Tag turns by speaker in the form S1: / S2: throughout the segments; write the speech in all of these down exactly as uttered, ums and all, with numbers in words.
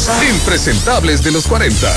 S1: Impresentables de los cuarenta.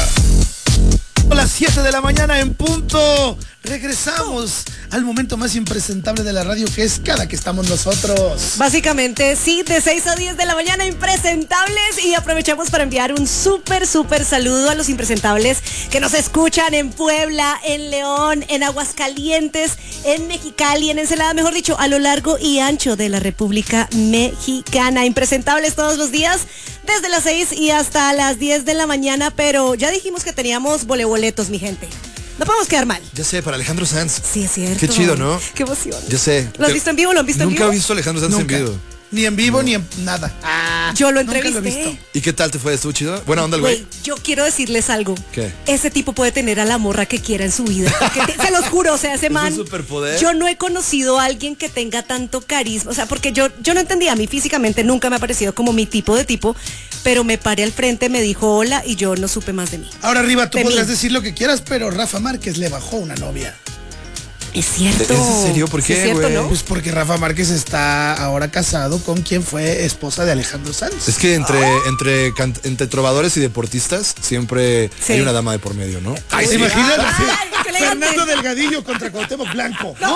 S2: A las siete de la mañana en punto. Regresamos al momento más impresentable de la radio, que es cada que estamos nosotros.
S3: Básicamente, sí, de seis a diez de la mañana, impresentables. Y aprovechamos para enviar un súper, súper saludo a los impresentables que nos escuchan en Puebla, en León, en Aguascalientes, en Mexicali, en Ensenada, mejor dicho, a lo largo y ancho de la República Mexicana. Impresentables todos los días, desde las seis y hasta las diez de la mañana. Pero ya dijimos que teníamos voleboletos, mi gente. No podemos quedar mal.
S4: Ya sé, para Alejandro Sanz.
S3: Sí, es cierto.
S4: Qué chido, ¿no?
S3: Qué emoción.
S4: Ya sé.
S3: ¿Lo has visto en vivo? ¿Lo han visto en vivo?
S4: Nunca he visto a Alejandro Sanz
S2: Nunca.
S4: en vivo.
S2: Ni en vivo, no. ni en nada.
S3: Ah, yo lo
S2: Nunca lo he
S3: entrevisté.
S2: visto.
S4: ¿Y qué tal te fue? ¿Estuvo chido? Buena onda el güey.
S3: Güey, yo quiero decirles algo.
S4: ¿Qué?
S3: Ese tipo puede tener a la morra que quiera en su vida. Porque te- se los juro, o sea, ese
S4: ¿Es
S3: man.
S4: un superpoder?
S3: Yo no he conocido a alguien que tenga tanto carisma. O sea, porque yo, yo no entendía, a mí físicamente nunca me ha parecido como mi tipo de tipo, pero me paré al frente, me dijo hola y yo no supe más de mí.
S2: Ahora arriba, tú
S3: De
S2: podrás
S3: mí.
S2: decir lo que quieras, pero Rafa Márquez le bajó una novia.
S3: Es cierto.
S4: ¿Es en serio? ¿Por
S3: Sí,
S4: qué,
S3: es cierto,
S4: güey?
S3: ¿no?
S2: Pues porque Rafa Márquez está ahora casado con quien fue esposa de Alejandro Sanz.
S4: Es que entre, entre, can- entre trovadores y deportistas siempre
S3: Sí.
S4: hay una dama de por medio, ¿no?
S2: Ay, ¿se imaginan?
S3: Ay, qué elegante.
S2: Fernando Delgadillo contra Cuauhtémoc Blanco. ¿no?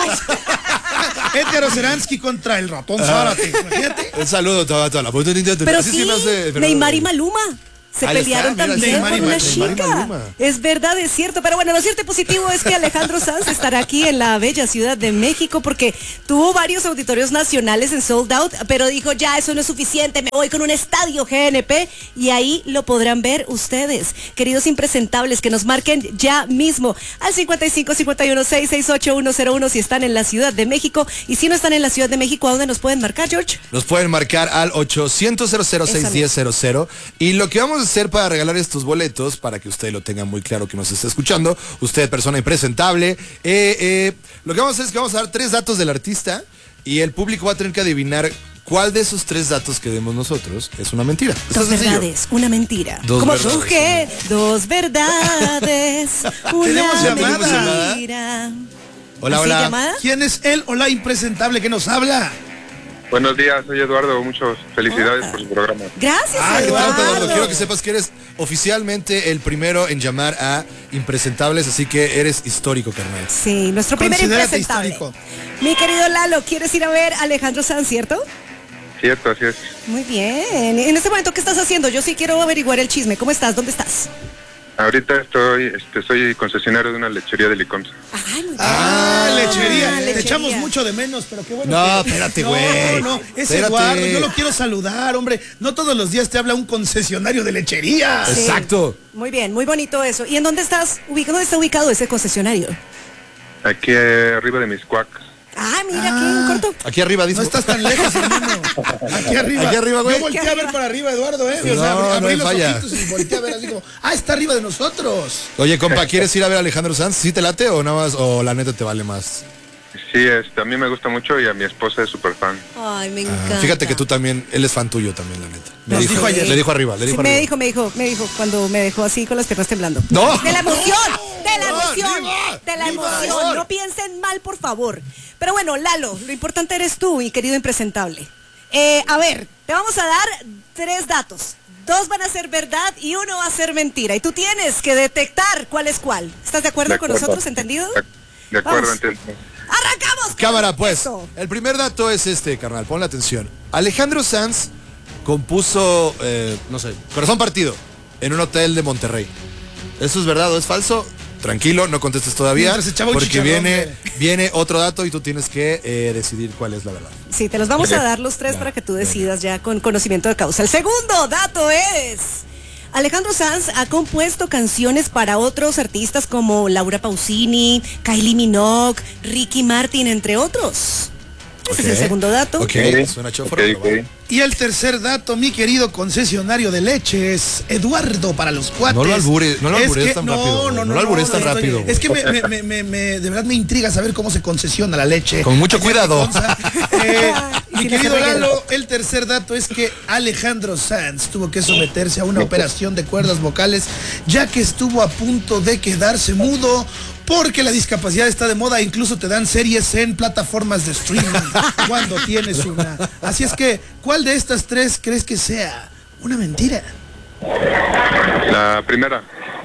S2: Edgar Oceransky contra el ratón Zárate. Imagínate.
S4: Un saludo a toda, a toda la
S3: Pero
S4: Así
S3: sí,
S4: se me hace, Fernando.
S3: Neymar y Maluma se
S4: Ahí está,
S3: pelearon
S4: mira,
S3: también
S2: Neymar y
S3: por una
S2: Ma-
S4: Neymar y
S3: chica.
S4: Maluma.
S3: Es verdad, es cierto. Pero bueno, lo cierto y positivo es que Alejandro Sanz estará aquí en la bella Ciudad de México porque tuvo varios auditorios nacionales en Sold Out, pero dijo ya, eso no es suficiente, me voy con un estadio G N P y ahí lo podrán ver ustedes, queridos impresentables, que nos marquen ya mismo al cincuenta y cinco, cincuenta y uno, seiscientos sesenta y ocho, ciento uno si están en la Ciudad de México. Y si no están en la Ciudad de México, ¿a dónde nos pueden marcar, George?
S4: Nos pueden marcar al ochocientos, cero cero, seis uno cero, cero cero. Y lo que vamos a hacer para regalar estos boletos, para que usted lo tenga muy claro que nos está escuchando, usted persona impresentable, eh, eh, lo que vamos a hacer es que vamos a dar tres datos del artista y el público va a tener que adivinar cuál de esos tres datos que demos nosotros es una mentira. Está
S3: Dos
S4: sencillo.
S3: verdades, una mentira.
S4: Dos
S3: Como
S4: verdades,
S3: surge, dos verdades,
S2: ¿Tenemos
S3: una
S2: llamada?
S3: mentira.
S4: Hola,
S3: ¿Así
S4: hola.
S3: llamada?
S2: ¿Quién es él o la impresentable que nos habla?
S5: Buenos días, soy Eduardo. Muchas felicidades
S3: Hola.
S5: por su programa.
S3: Gracias,
S4: Ah, ¿qué tal,
S3: Eduardo.
S4: Eduardo? Quiero que sepas que eres oficialmente el primero en llamar a impresentables, así que eres histórico, carnal.
S3: Sí, nuestro primer
S2: Considérate
S3: impresentable.
S2: histórico.
S3: Mi querido Lalo, ¿quieres ir a ver a Alejandro Sanz, cierto?
S5: Cierto, así es.
S3: Muy bien. En este momento, ¿qué estás haciendo? Yo sí quiero averiguar el chisme. ¿Cómo estás? ¿Dónde estás?
S5: Ahorita estoy, este, soy concesionario de una lechería de Liconza.
S3: Ay, muy bien.
S2: Ah, lechería.
S3: Ah,
S2: Te
S3: lechería.
S2: echamos mucho de menos, pero qué bueno.
S4: No,
S2: que-
S4: espérate,
S2: No,
S4: güey.
S2: no, es
S4: Espérate.
S2: Eduardo. Yo lo quiero saludar, hombre. No todos los días te habla un concesionario de lechería.
S3: Sí.
S4: Exacto.
S3: Muy bien, muy bonito eso. ¿Y en dónde estás ubicado? ¿Dónde está ubicado ese concesionario?
S5: Aquí eh, arriba de Miscuac.
S3: Ah, mira, aquí en corto.
S4: Aquí arriba, dice.
S2: No estás tan lejos, hermano. Aquí arriba.
S4: Aquí arriba, güey.
S2: Yo volteé a ver para arriba, Eduardo, ¿eh? O sea,
S4: No,
S2: abrí,
S4: no
S2: abrí
S4: hay
S2: los
S4: falla.
S2: ojitos y volteé a ver así como, ah, está arriba de nosotros.
S4: Oye, compa, ¿quieres ir a ver a Alejandro Sanz? ¿Sí te late o nada más, o la neta te vale más?
S5: Sí, este, a mí me gusta mucho y a mi esposa es súper fan.
S3: Ay, me encanta.
S4: Fíjate que tú también, él es fan tuyo también, la neta. Me
S2: Nos
S4: dijo,
S2: dijo ayer.
S4: Le dijo arriba, le
S3: Sí,
S4: dijo
S3: me
S4: arriba.
S3: dijo, me dijo, me dijo cuando me dejó así con las piernas temblando.
S4: ¡No!
S3: De la emoción, de la
S4: ¡No,
S3: emoción,
S4: Diva!
S3: de la
S4: Diva,
S3: emoción.
S4: amor!
S3: No piensen mal, por favor. Pero bueno, Lalo, lo importante eres tú, mi querido impresentable. Eh, a ver, te vamos a dar tres datos. Dos van a ser verdad y uno va a ser mentira. Y tú tienes que detectar cuál es cuál. ¿Estás de acuerdo,
S5: De
S3: con
S5: acuerdo.
S3: nosotros? ¿Entendido?
S5: De, de acuerdo,
S3: Vamos.
S5: entiendo.
S3: ¡Arrancamos!
S4: Cámara, pues.
S3: Eso.
S4: El primer dato es este, carnal, ponle atención. Alejandro Sanz compuso, eh, no sé, Corazón Partido en un hotel de Monterrey. ¿Eso es verdad o es falso? Tranquilo, no contestes todavía,
S2: Mientras echaba un
S4: porque
S2: chicharrón,
S4: viene,
S2: güey.
S4: viene otro dato y tú tienes que eh, decidir cuál es la verdad.
S3: Sí, te los vamos a dar los tres para que tú decidas ya con conocimiento de causa. El segundo dato es... Alejandro Sanz ha compuesto canciones para otros artistas como Laura Pausini, Kylie Minogue, Ricky Martin, entre otros. Ese es el
S4: Ok.
S3: segundo dato.
S4: Ok,
S5: Ok,
S4: suena chóforo,
S5: ok,
S4: pero va.
S5: ok.
S2: Y el tercer dato, mi querido concesionario de leches, Eduardo para los cuates.
S4: No lo albures- no lo
S2: Es
S4: albures
S2: que-
S4: tan
S2: no,
S4: rápido, güey.
S2: No, no,
S4: No lo albures tan
S2: estoy-
S4: rápido, güey.
S2: Es que me, me, me, me, me- de verdad me intriga saber cómo se concesiona la leche.
S4: Con mucho
S2: Allá en
S4: cuidado.
S2: Liconza. Eh,
S3: Y
S2: mi
S3: sin
S2: querido
S3: hacer reguero.
S2: Lalo, el tercer dato es que Alejandro Sanz tuvo que someterse a una operación de cuerdas vocales, ya que estuvo a punto de quedarse mudo. Porque la discapacidad está de moda, incluso te dan series en plataformas de streaming cuando tienes una. Así es que, ¿cuál de estas tres crees que sea una mentira?
S5: La primera.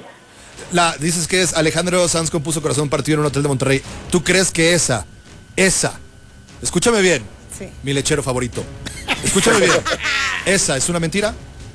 S4: La, dices que es Alejandro Sanz compuso Corazón Partido en un hotel de Monterrey. ¿Tú crees que esa, esa, escúchame bien,
S3: Sí.
S4: mi lechero favorito, escúchame bien, esa es una mentira?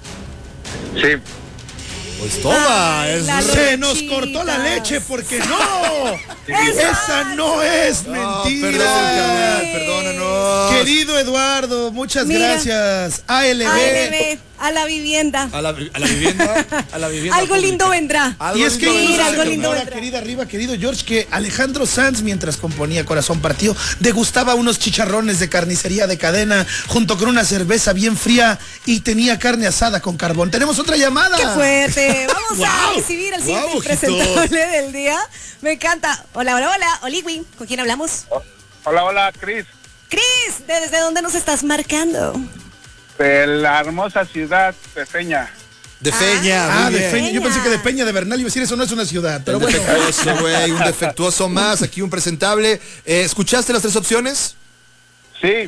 S5: Sí.
S4: Pues toma,
S3: Ay,
S4: es
S3: la
S2: Se nos
S3: lechitas.
S2: cortó la leche porque no. Esa no es
S4: No,
S2: mentira.
S4: perdón, carnal, perdónanos.
S2: Querido Eduardo, muchas
S3: Mira.
S2: gracias. A L
S3: A L
S2: B.
S3: B, a la vivienda.
S4: A la, a la vivienda, a la vivienda
S3: Algo
S4: pública.
S3: lindo vendrá.
S4: Algo
S2: Y es que
S4: lindo
S2: incluso
S3: Mira,
S2: se
S3: algo lindo
S2: rumora,
S3: vendrá.
S2: querida arriba, querido George, que Alejandro Sanz, mientras componía Corazón Partido, degustaba unos chicharrones de carnicería de cadena junto con una cerveza bien fría y tenía carne asada con carbón. Tenemos otra llamada.
S3: ¡Qué fuerte! Vamos a
S2: Wow.
S3: recibir al
S2: Wow,
S3: siguiente
S2: ojitos.
S3: presentable del día. Me encanta. Hola, hola, hola. Oliwi, ¿con quién hablamos?
S1: Hola, hola, Cris,
S3: Cris, ¿desde dónde nos estás marcando?
S1: de la hermosa ciudad de Peña.
S4: De Feña,
S2: Ah,
S4: muy
S2: de
S4: bien.
S2: Peña. Yo
S3: Peña.
S2: pensé que de Peña de Bernal iba a decir eso no es una ciudad, pero
S4: Un
S2: bueno.
S4: defectuoso, güey, un defectuoso más, aquí un presentable. Eh, ¿Escuchaste las tres opciones?
S1: Sí,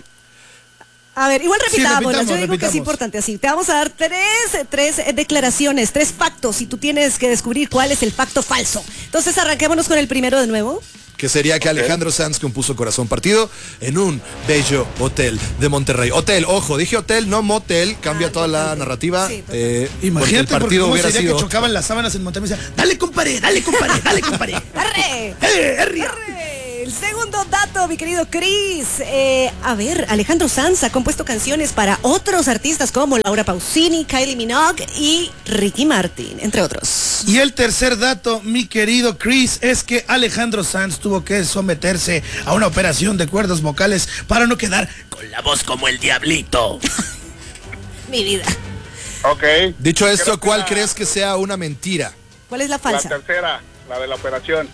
S3: A ver, igual
S2: Sí,
S3: repitámoslas.
S2: repitamos,
S3: Yo digo que es
S2: repitamos.
S3: importante así. Te vamos a dar tres, tres eh, declaraciones, tres factos y tú tienes que descubrir cuál es el facto falso. Entonces arranquémonos con el primero de nuevo.
S4: Que sería que Alejandro Sanz compuso Corazón Partido en un bello hotel de Monterrey. Hotel, ojo, dije hotel, no motel, cambia
S3: Ah,
S4: toda la
S3: totalmente.
S4: narrativa.
S3: Sí, total.
S4: eh, porque
S2: Imagínate
S4: el
S2: porque
S4: partido
S2: cómo
S4: hubiera
S2: sería
S4: sido
S2: que chocaban las sábanas en Monterrey y decían, dale compadre, dale compadre, dale compadre.
S3: ¡Arre!
S2: ¡Eh, arria!
S3: ¡Arre! El segundo dato, mi querido Chris. Eh, a ver, Alejandro Sanz ha compuesto canciones para otros artistas como Laura Pausini, Kylie Minogue y Ricky Martin, entre otros.
S2: Y el tercer dato, mi querido Chris, es que Alejandro Sanz tuvo que someterse a una operación de cuerdas vocales para no quedar con la voz como el diablito.
S3: Mi vida.
S1: ok.
S4: Dicho esto,
S1: Creo que
S4: ¿cuál
S1: la-
S4: crees que sea una mentira?
S3: ¿Cuál es la
S1: La
S3: falsa?
S1: tercera, la de la operación.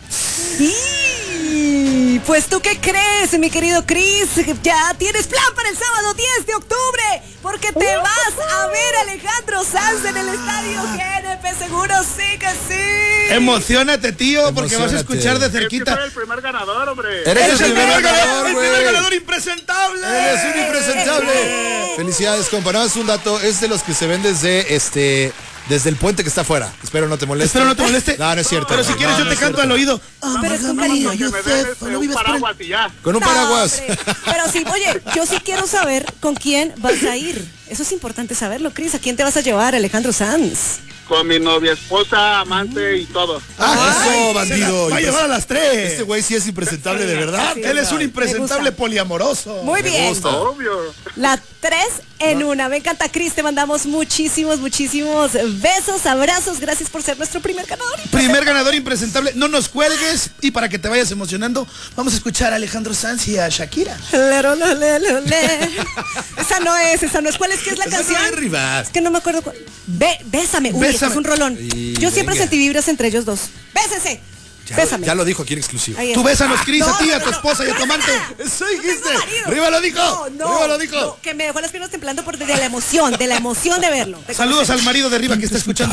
S3: Y pues tú qué crees, mi querido Chris, ya tienes plan para el sábado diez de octubre, porque te vas a ver a Alejandro Sanz en el estadio G N P, seguro sí que sí.
S2: Emocionate, tío, porque vas a
S4: Emociónate.
S2: escuchar de
S1: Es que
S2: cerquita.
S1: soy el primer ganador, hombre.
S4: Eres el
S2: ¡Es el
S4: primer
S2: primer ganador,
S4: ganador,
S2: el
S4: güey.
S2: primer ganador impresentable!
S4: Eres un impresentable. Felicidades, compa. No, es un dato, es de los que se ven desde este. Desde el puente que está afuera. Espero no te moleste.
S2: Espero no te moleste.
S4: No, no es cierto.
S2: Pero si
S4: No,
S2: quieres
S4: no,
S2: yo
S4: no
S2: te
S4: es
S2: canto
S4: cierto.
S2: al oído.
S3: Pero es con
S1: No,
S3: cariño.
S1: que me
S2: Yusef,
S1: den este,
S2: no
S1: un
S2: vives por el-
S1: paraguas y ya.
S4: Con un
S3: No,
S4: paraguas.
S3: hombre. Pero sí, oye, yo sí quiero saber con quién vas a ir. Eso es importante saberlo, Chris. ¿A quién te vas a llevar, Alejandro Sanz?
S1: Con mi novia, esposa, amante y todo.
S4: Ah, eso,
S2: Ay,
S4: bandido.
S2: se la va a llevar a las tres.
S4: Este güey sí es impresentable de verdad.
S3: Sí,
S2: Él es un
S3: me
S2: impresentable
S3: gusta.
S2: poliamoroso.
S3: Muy bien.
S4: gusta.
S1: Obvio.
S3: La tres en una. Me encanta, Chris. Te mandamos muchísimos, muchísimos besos, abrazos. Gracias por ser nuestro primer ganador.
S2: Primer ganador impresentable. No nos cuelgues. Y para que te vayas emocionando, vamos a escuchar a Alejandro Sanz y a Shakira.
S3: Lero, lo, le, lo, le. Esa no es, esa no es. ¿Cuál es que es la
S4: Esa no
S3: canción?
S4: es, Rivas.
S3: Es que no me acuerdo cuál. Be, bésame. Uy,
S2: Bésame.
S3: esto es un rolón.
S4: Y
S3: Yo siempre
S4: venga.
S3: sentí vibras entre ellos dos. Bésense.
S4: Ya,
S3: Bésame.
S4: ya lo dijo aquí en exclusivo.
S3: Ahí
S2: Tú
S3: está.
S2: bésanos, Cris,
S3: No,
S2: a ti,
S3: no,
S2: a tu
S3: no,
S2: esposa y a tu
S3: no,
S2: amante.
S3: no,
S4: Eso
S3: no
S4: dijiste.
S3: tengo marido.
S4: Riva lo dijo.
S3: No, no,
S4: Riva lo dijo.
S3: no, que me dejó las piernas temblando por de la emoción, de la emoción de verlo. De
S2: Saludos
S3: conocerlo.
S2: al marido de Riva que está escuchando